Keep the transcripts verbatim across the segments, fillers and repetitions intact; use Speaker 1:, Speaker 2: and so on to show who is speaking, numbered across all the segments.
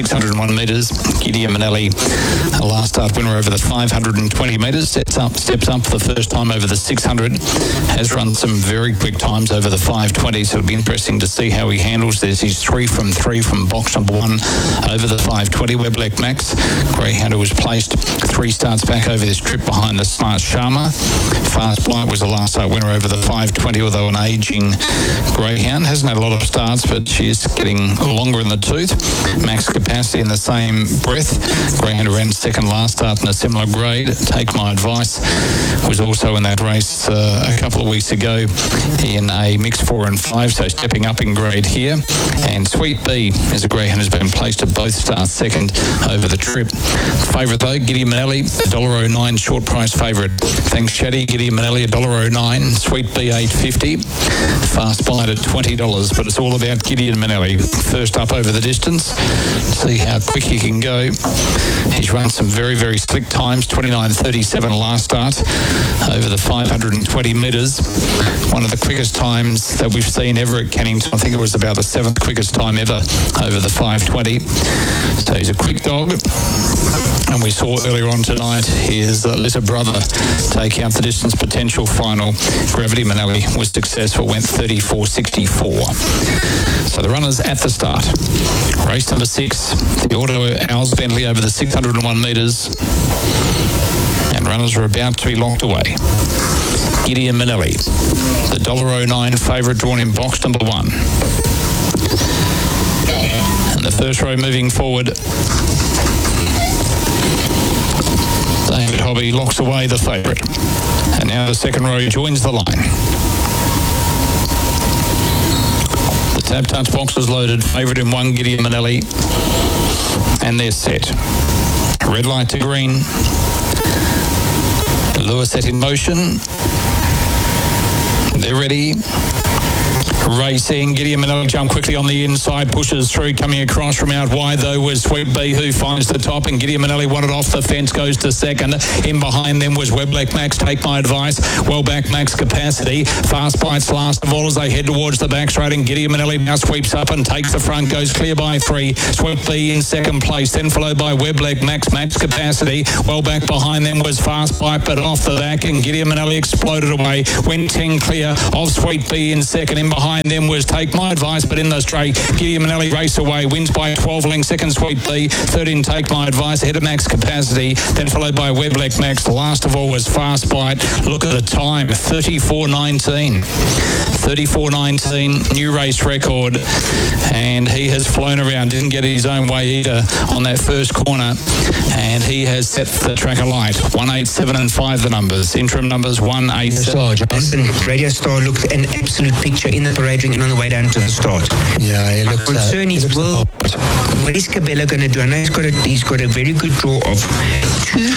Speaker 1: six hundred one metres. Gideon Manelli, a last start winner over the five hundred twenty metres, sets up, steps up for the first time over the six hundred. Has run some very quick times over the five twenty, so it'll be interesting to see how he handles this. He's three from three from box number one over the five twenty. Weblek Max, greyhound who was placed three starts back over this trip behind the Smart Sharma. Fast Blight was the last start winner over the five twenty, although an ageing greyhound. Hasn't had a lot of starts, but she is getting longer in the tooth. Max Capacity in the same breath. Greyhound ran second last start in a similar grade. Take My Advice was also in that race uh, a couple of weeks ago in a mixed four and five, so stepping up in grade here. And Sweet Bee as a greyhound has been placed at both starts second over the trip. Favourite though, Gideon Manelli, one dollar oh nine short price favourite. Thanks Chatty, Gideon Manelli one dollar oh nine, Sweet Bee eight fifty, Fast Blight at twenty dollars, but it's all about Gideon Manelli. First up over the distance, see how quick he can go. He's run some very, very slick times, twenty-nine thirty-seven last start over the five hundred twenty metres. One of the quickest times that we've seen ever at Cannington. I think it was about the seventh quickest time ever over the five twenty. So he's a quick dog. And we saw earlier on tonight his uh, little brother take out the distance potential final. Gravity Manelli was successful, went thirty-four sixty-four. So the runners at the start. Race number six, the Auto Owls Bentley over the six hundred one metres. And runners are about to be locked away. Gideon Manelli, the one dollar oh nine favourite, drawn in box number one. And the first row moving forward. David Hobby locks away the favourite. And now the second row joins the line. The Tab Touch box is loaded. Favourite in one, Gideon Manelli. And they're set. Red light to green. Lure set in motion. They're ready. Racing, Gideon Manelli jump quickly on the inside, pushes through, coming across from out wide though was Sweet Bee, who finds the top, and Gideon Manelli wanted off the fence, goes to second. In behind them was Weblek Max, Take My Advice, well back Max Capacity. Fast Bites last of all as they head towards the back straight, and Gideon Manelli now sweeps up and takes the front, goes clear by three. Sweet Bee in second place, then followed by Weblek Max, Max Capacity. Well back behind them was Fast Bite, but off the back, and Gideon Manelli exploded away, went ten clear of Sweet Bee in second. In behind them was Take My Advice, but in the straight, Gideon Manelli race away, wins by twelve lengths, second Sweet Bee, third in Take My Advice, ahead of Max Capacity, then followed by Weblek Max. Last of all was Fast Bite. Look at the time, thirty-four nineteen. thirty-four nineteen, new race record, and he has flown around, didn't get his own way either on that first corner, and he has set the track alight. one eight seven and five the numbers, interim numbers one eight seven.
Speaker 2: Listen, Radio Star looked an absolute picture in the parade ring and on the way down to the start.
Speaker 3: Yeah, he
Speaker 2: My
Speaker 3: looks,
Speaker 2: concern
Speaker 3: uh,
Speaker 2: is, will, what is Cabela going to do? I know he's got a, he's got a very good draw of two.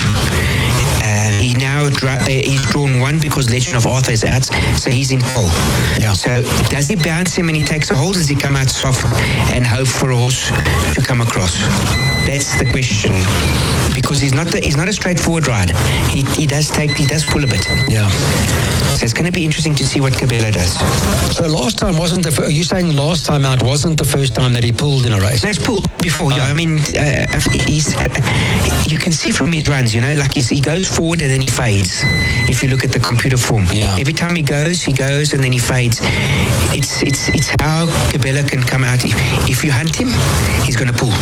Speaker 2: Uh, he now dra- uh, he's drawn one because Legend of Arthur is out, so he's in pole.
Speaker 3: Yeah.
Speaker 2: So does he bounce him when he takes a hold? Does he come out soft and hope for a horse to come across? That's the question. Because he's not the, he's not a straightforward rider. He he does take he does pull a bit.
Speaker 3: Yeah.
Speaker 2: So it's going to be interesting to see what Cabela does.
Speaker 3: So last time wasn't the. Are you saying last time out wasn't the first time that he pulled in a race?
Speaker 2: No, he's pulled before. Yeah, I mean, uh, he's. Uh, you can see from his runs, you know, like he's, he goes forward and then he fades. If you look at the computer form,
Speaker 3: yeah. Every
Speaker 2: time he goes, he goes and then he fades. It's it's it's how Cabela can come out. If, if you hunt him, he's going to pull.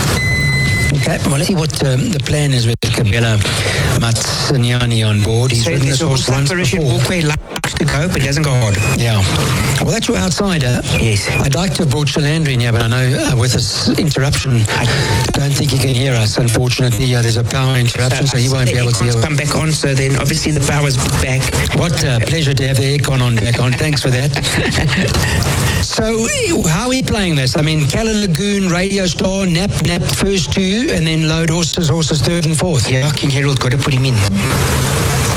Speaker 3: Okay, well, let's see what um, the plan is with Cabela Matsanyani on board. He's
Speaker 2: so
Speaker 3: ridden this horse once before.
Speaker 2: Walkway likes to go, but he doesn't go hard.
Speaker 3: Yeah. Well, that's your outsider.
Speaker 2: Yes.
Speaker 3: I'd like to have brought Shalandri in here, but I know uh, with this interruption, I don't think he can hear us. Unfortunately, uh, there's a power interruption, so, so he won't be able to hear us.
Speaker 2: come back on, so then obviously the power's back.
Speaker 3: What a pleasure to have the aircon on back on. Thanks for that. So, how are we playing this? I mean, Callan Lagoon, Radio Star, Nap, Nap, first two, and then load horses, horses third and fourth.
Speaker 2: Yeah, King Harold got to put him in.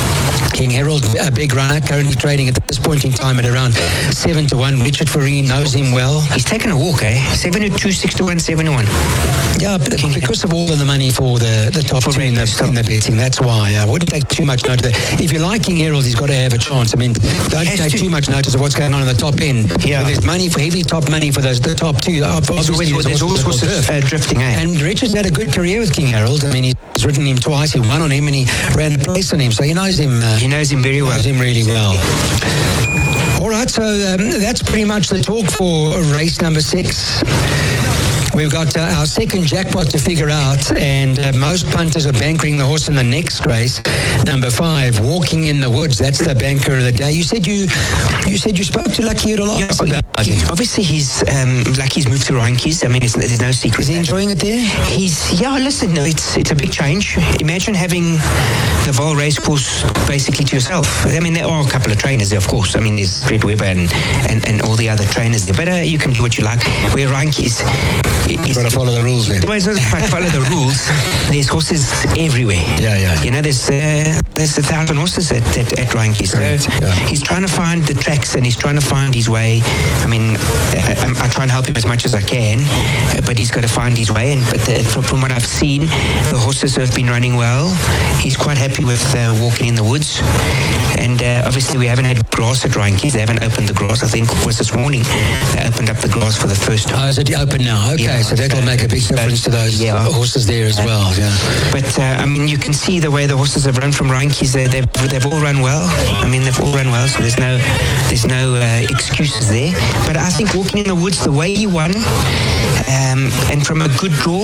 Speaker 3: King Harold, a big runner, currently trading at this point in time at around seven to one. Richard Farine knows him well.
Speaker 2: He's taken a walk, eh? seven to two, six to one, seven to one.
Speaker 3: Yeah, but because of all of the money for the, the top two in the, in the betting, that's why I wouldn't take too much notice of that. If you're liking Harold, he's got to have a chance. I mean, don't take to. too much notice of what's going on in the top end.
Speaker 2: Yeah.
Speaker 3: There's money for heavy top money for those the top two.
Speaker 2: There's always, there's always horses uh, drifting, eh?
Speaker 3: And Richard's had a good career with King Harold. I mean, he's ridden him twice. He won on him and he ran a place on him. So he knows him. Uh,
Speaker 2: he knows him very well.
Speaker 3: Knows him really well. All right, so um, that's pretty much the talk for race number six. We've got uh, our second jackpot to figure out, and uh, most punters are bankering the horse in the next race, number five, Walking in the Woods. That's the banker of the day. You said you you said you spoke to Lucky a lot.
Speaker 2: Yeah, about he, obviously, he's um, Lucky's moved to Reinke's. I mean, it's, there's no secret.
Speaker 3: Is he enjoying it there?
Speaker 2: He's yeah. Listen, no, it's it's a big change. Imagine having the Vaal racecourse basically to yourself. I mean, there are a couple of trainers there, of course. I mean, there's Fred Weber and, and, and all the other trainers there. But uh, you can do what you like. Where Reinke's,
Speaker 3: you've got to follow the rules then.
Speaker 2: Well, it's not quite follow the rules. There's horses everywhere.
Speaker 3: Yeah, yeah.
Speaker 2: You know, there's uh, there's a thousand horses at at, at Reinke. So
Speaker 3: right. yeah.
Speaker 2: he's trying to find the tracks and he's trying to find his way. I mean, I, I try and help him as much as I can, but he's got to find his way. And but the, from, from what I've seen, the horses have been running well. He's quite happy with uh, Walking in the Woods. And uh, obviously, we haven't had grass at Reinke. They haven't opened the grass. I think it was this morning they opened up the grass for the first time.
Speaker 3: Oh, is it open now? Okay,
Speaker 2: yeah,
Speaker 3: so that'll make a big difference to those yeah. horses there as well. Yeah.
Speaker 2: But uh, I mean, you can see the way the horses have run from Reinke's. They, they've they've all run well. I mean, they've all run well. So there's no there's no uh, excuses there. But I think Walking in the Woods, the way he won, um, and from a good draw,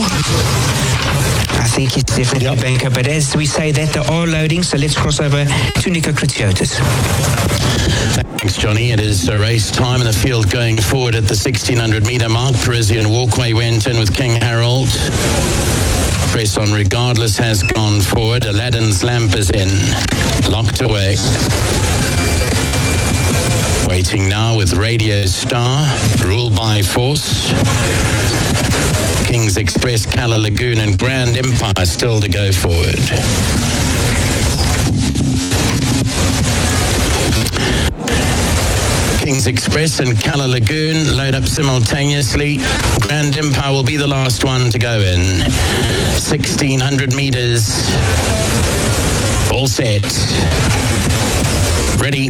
Speaker 2: I think he's definitely yep. a banker. But as we say that, they are loading. So let's cross over to Nico Kritsiotis.
Speaker 4: Thanks, Johnny. It is a race time in the field going forward at the sixteen hundred metre mark. Parisian Walkway went in with King Harold. Press On Regardless has gone forward. Aladdin's Lamp is in. Locked away. Waiting now with Radio Star. Rule by Force. King's Express, Calla Lagoon and Grand Empire still to go forward. King's Express and Calla Lagoon load up simultaneously. Grand Empire will be the last one to go in. sixteen hundred metres. All set. Ready.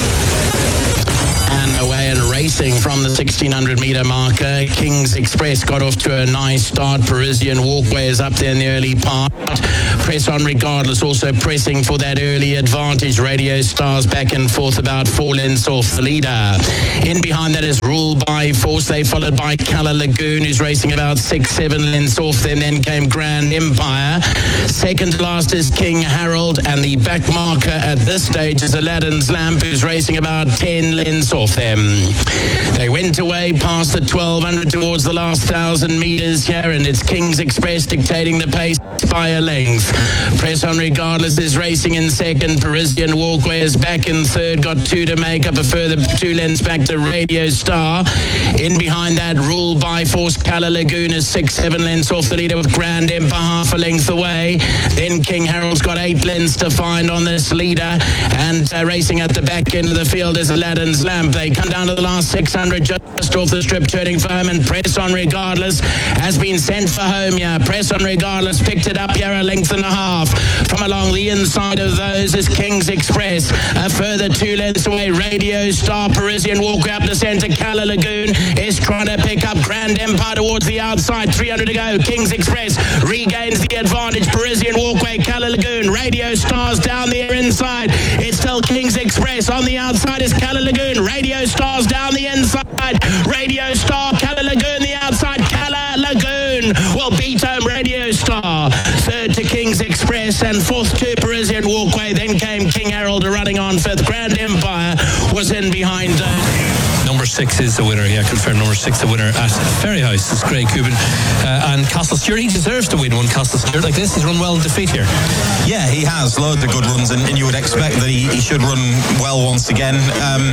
Speaker 4: And away and racing from the sixteen hundred metre marker. King's Express got off to a nice start. Parisian Walkway is up there in the early part. Press On Regardless also pressing for that early advantage. Radio Stars back and forth about four lengths off the leader. In behind that is Rule by Force. They followed by Calla Lagoon, who's racing about six, seven lengths off them. Then came Grand Empire. Second to last is King Harold, and the back marker at this stage is Aladdin's Lamp, who's racing about ten lengths off them. They went away past the twelve hundred towards the last thousand metres here, and it's King's Express dictating the pace by a length. Press On Regardless is racing in second. Parisian Walkway is back in third, got two to make up, a further two lengths back to Radio Star. In behind that, Rule by Force. Calla Lagoon is six, seven lengths off the leader with Grand Empire half a length away. Then King Harold's got eight lengths to find on this leader, and uh, racing at the back end of the field is Aladdin's Lamp. They come down to the last six hundred just off the strip, turning for home, and Press On Regardless has been sent for home here. Press On Regardless picked it up here a length and a half. From along the inside of those is King's Express. A further two lengths away, Radio Star. Parisian Walkway up the centre. Calla Lagoon is trying to pick up Grand Empire towards the outside. three hundred to go. King's Express regains the advantage. Parisian Walkway, Calla Lagoon. Radio Star's down there inside. It's still King's Express. On the outside is Calla Lagoon. Radio Star's down the inside. Radio Star, Calla Lagoon the outside. Calla Lagoon will beat home Radio Star. Third to King's Express and fourth to Parisian Walkway. Then came King Harold running on fifth. Grand Empire was in behind. Uh,
Speaker 5: Number six is the winner. Yeah, confirmed. Number six the winner at Ferryhouse is Craig Cuban. Uh, and Castle Stewart, he deserves to win one Castle Stewart like this. He's run well in defeat here.
Speaker 6: Yeah, he has loads of good runs, and, and you would expect that he, he should run well once again. Um,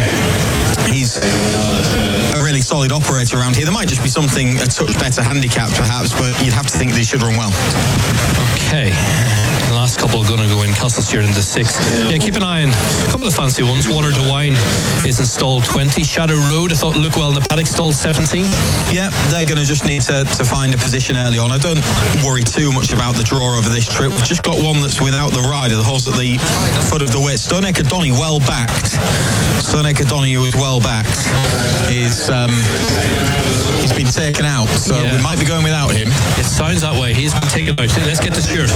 Speaker 6: he's a really solid operator around here. There might just be something a touch better handicapped perhaps, but you'd have to think that he should run well.
Speaker 5: Okay. last couple are going to go in. Castle Stewart in the six. Yeah, keep an eye on a couple of fancy ones. Water to Wine is in stall twenty. Shadow Road, I thought looked well in the paddock, stall seventeen.
Speaker 6: Yeah, they're going to just need to, to find a position early on. I don't worry too much about the draw over this trip. We've just got one that's without the rider, the horse at the foot of the weight. Stoneacre Donny, well backed. Stoneacre Donny, who is well backed, is um, he's been taken out, so yeah. we might be going without him.
Speaker 5: It sounds that way. He's been taken out. Let's get to Stewart.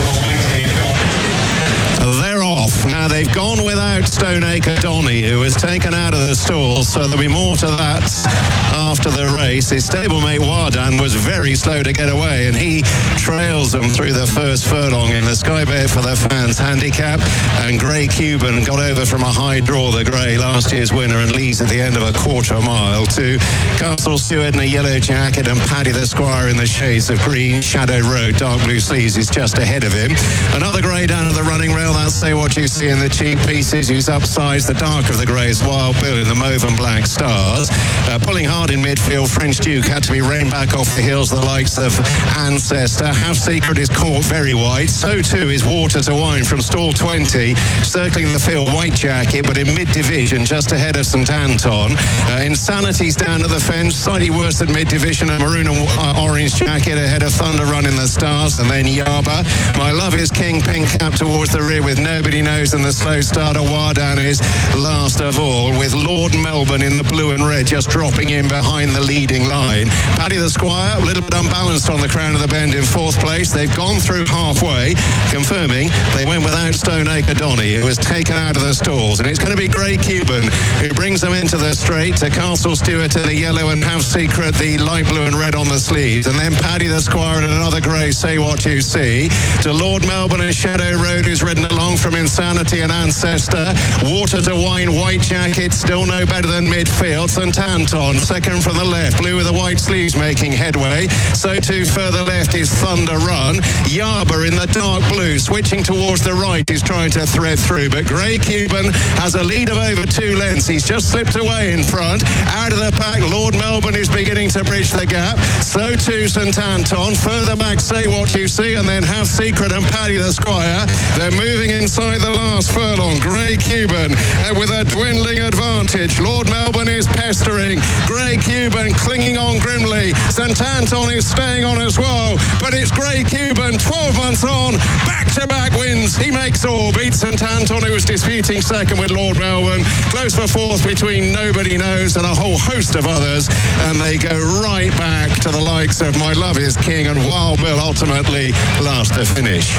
Speaker 7: They're off. Now they've gone without Stoneacre Donny, who was taken out of the stall, so there'll be more to that after the race. His stablemate Wardan was very slow to get away, and he trails them through the first furlong in the Sky Bet for the Fans handicap. And Grey Cuban got over from a high draw, the Grey, last year's winner, and leads at the end of a quarter mile to Castle Stewart in a yellow jacket and Paddy the Squire in the shades of green. Shadow Road, dark blue sleeves, is just ahead of him. Another Grey down at the running rail. That's Say What You See in the cheap pieces, who's upsized the dark of the Greys, Wild Bill in the mauve and black stars. Uh, pulling hard in midfield, French Duke had to be reined back off the heels, the likes of Ancestor. Half Secret is caught very wide. So too is Water to Wine from stall twenty, circling the field, White Jacket, but in mid-division, just ahead of St Anton. Uh, Insanity's down to the fence, slightly worse than mid-division, a maroon and uh, orange jacket ahead of Thunder Run in the stars, and then Yaba. My Love Is King, pink cap towards the rear with Nobody Knows, and the slow starter Wardan is last of all, with Lord Melbourne in the blue and red just dropping in behind the leading line. Paddy the Squire, a little bit unbalanced on the crown of the bend in fourth place. They've gone through halfway, confirming they went without Stoneacre Donny, who was taken out of the stalls, and it's going to be Grey Cuban who brings them into the straight to Castle Stewart in the yellow and Half Secret the light blue and red on the sleeves, and then Paddy the Squire and another Grey, Say What You See, to Lord Melbourne and Shadow Road, who's ridden along from Insanity and Ancestor. Water to Wine, White Jacket, still no better than midfield. St Anton, second from the left, blue with the white sleeves making headway. So too further left is Thunder Run. Yaba in the dark blue, switching towards the right, is trying to thread through, but Grey Cuban has a lead of over two lengths. He's just slipped away in front. Out of the pack, Lord Melbourne is beginning to bridge the gap. So too St Anton. Further back, Say What You See, and then Half Secret and Paddy the Squire. They're moving inside the last furlong. Grey Cuban uh, with a dwindling advantage. Lord Melbourne is pestering. Grey Cuban clinging on grimly. St Anton is staying on as well, but it's Grey Cuban, twelve months on, back-to-back wins. He makes all, beats St Anton, who was disputing second with Lord Melbourne. Close for fourth between Nobody Knows and a whole host of others, and they go right back to the likes of My Love Is King and Wild Bill, ultimately last to finish.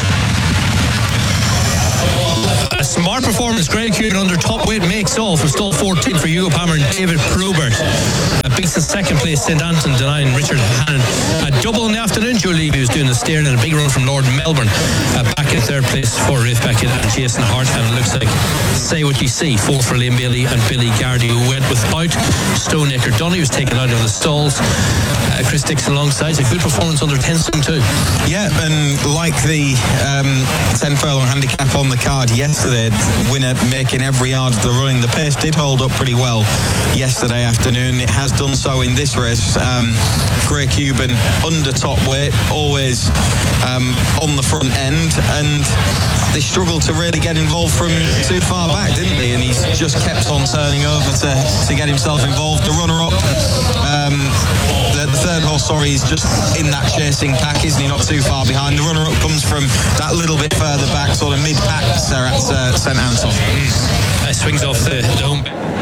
Speaker 5: A smart performance. Grey Cuban under top weight makes all from stall fourteen for Hugo Palmer and David Probert. Uh, beats the second place St Anton, denying Richard Hannon. A double in the afternoon. Julie Levy was doing the steering and a big run from Lord Melbourne. Uh, back in third place for Rafe Beckett and Jason Hart. And it looks like Say What You See, fourth for Liam Bailey and Billy Gardy, who went without Stoneacre Donny, was taken out of the stalls. Uh, Chris Dixon alongside. A good performance under ten stone too.
Speaker 6: Yeah, and like the um, ten furlong handicap on the card yesterday, winner making every yard of the running. The pace did hold up pretty well yesterday afternoon. It has done so in this race. Um, Grey Cuban under top weight, always um, on the front end, and they struggled to really get involved from too far back, didn't they? And he's just kept on turning over to, to get himself involved. The runner-up, um, the, the third horse, sorry, is just in that chasing pack, isn't he? Not too far behind. The runner-up comes from that little bit further back, sort of mid-pack there at uh, St Anton.
Speaker 5: Mm. Uh, swings off the, the home.